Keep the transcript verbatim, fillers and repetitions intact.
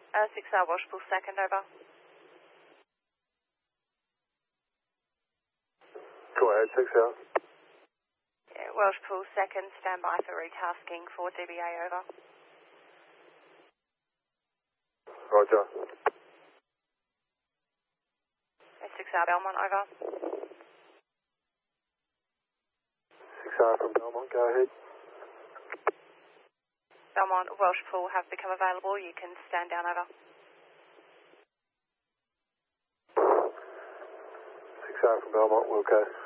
Uh, six hour Welsh Pool second, over. Go ahead, six hour. Yeah, Welsh Pool second, stand by for retasking for D B A, over. Roger. Uh, six hour Belmont, over. six hour from Belmont, go ahead. Belmont, Welsh Pool have become available. You can stand down, over. six hour from Belmont, Wilco.